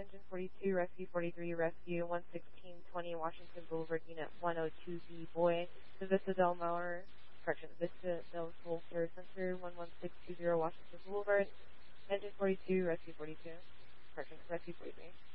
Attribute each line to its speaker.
Speaker 1: Engine 42, Rescue 43, Rescue 11620, Washington Boulevard, Unit 102B, Boy, to Vista Del Mar, correction, Vista Del Sol Care Center, 11620, Washington Boulevard, Engine 42, Rescue 42, correction, Rescue 43.